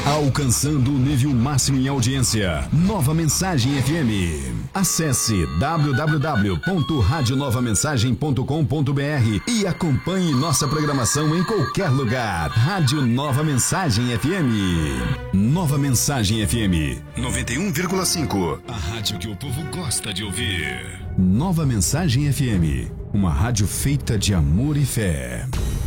Alcançando o nível máximo em audiência. Nova Mensagem FM. Acesse www.radionovamensagem.com.br e acompanhe nossa programação em qualquer lugar. Rádio Nova Mensagem FM. Nova Mensagem FM 91,5. A rádio que o povo gosta de ouvir. Nova Mensagem FM. Uma rádio feita de amor e fé.